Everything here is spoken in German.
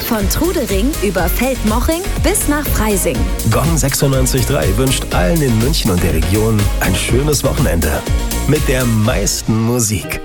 Von Trudering über Feldmoching bis nach Freising. Gong 96.3 wünscht allen in München und der Region ein schönes Wochenende. Mit der meisten Musik.